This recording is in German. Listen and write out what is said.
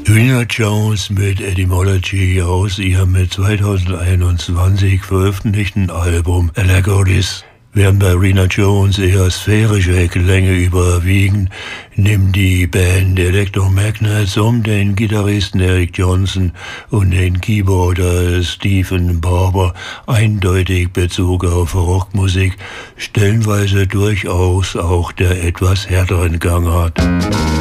Rena Jones mit Etymology aus ihrem mit 2021 veröffentlichten Album Allegories. Während bei Rena Jones eher sphärische Klänge überwiegen, nimmt die Band Electromagnets um den Gitarristen Eric Johnson und den Keyboarder Stephen Barber eindeutig Bezug auf Rockmusik, stellenweise durchaus auch der etwas härteren Gangart.